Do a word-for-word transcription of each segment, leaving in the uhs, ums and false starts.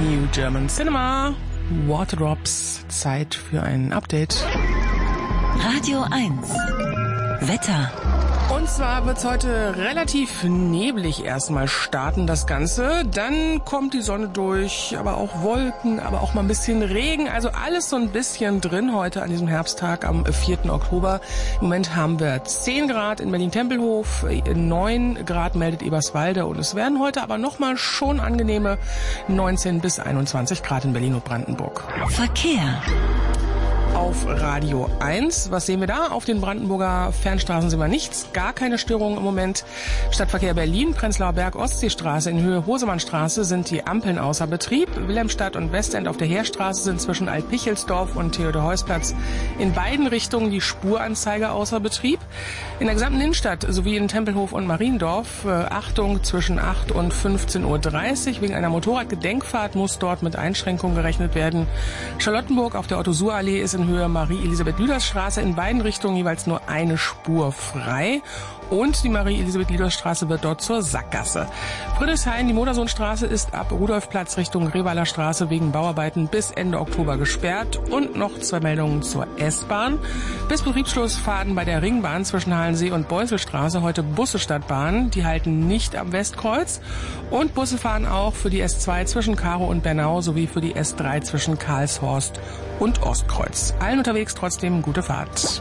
New German Cinema. Waterdrops, Zeit für ein Update. Radio eins. Wetter. Und zwar wird's heute relativ neblig erstmal starten, das Ganze. Dann kommt die Sonne durch, aber auch Wolken, aber auch mal ein bisschen Regen. Also alles so ein bisschen drin heute an diesem Herbsttag am vierten Oktober. Im Moment haben wir zehn Grad in Berlin-Tempelhof, neun Grad meldet Eberswalde. Und es werden heute aber nochmal schon angenehme neunzehn bis einundzwanzig Grad in Berlin und Brandenburg. Verkehr. Auf Radio eins. Was sehen wir da? Auf den Brandenburger Fernstraßen sehen wir nichts. Gar keine Störungen im Moment. Stadtverkehr Berlin, Prenzlauer Berg, Ostseestraße in Höhe Hosemannstraße sind die Ampeln außer Betrieb. Wilhelmstadt und Westend auf der Heerstraße sind zwischen Alt-Pichelsdorf und Theodor-Heuss-Platz in beiden Richtungen die Spuranzeige außer Betrieb. In der gesamten Innenstadt sowie in Tempelhof und Mariendorf äh, Achtung zwischen acht und fünfzehn Uhr dreißig. Wegen einer Motorradgedenkfahrt muss dort mit Einschränkungen gerechnet werden. Charlottenburg auf der Otto-Suhr-Allee ist in Höhe Marie-Elisabeth-Lüders-Straße in beiden Richtungen jeweils nur eine Spur frei. Und die Marie-Elisabeth-Lüders-Straße wird dort zur Sackgasse. Friedrichshain, die Modersohnstraße ist ab Rudolfplatz Richtung Revaler Straße wegen Bauarbeiten bis Ende Oktober gesperrt. Und noch zwei Meldungen zur S-Bahn. Bis Betriebsschluss fahren bei der Ringbahn zwischen Halensee und Beuselstraße heute Busse statt Bahn. Die halten nicht am Westkreuz. Und Busse fahren auch für die S zwei zwischen Karow und Bernau sowie für die S drei zwischen Karlshorst und Ostkreuz. Allen unterwegs trotzdem gute Fahrt.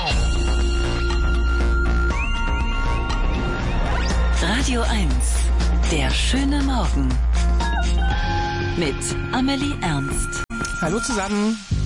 Radio eins. Der schöne Morgen. Mit Amelie Ernst. Hallo zusammen.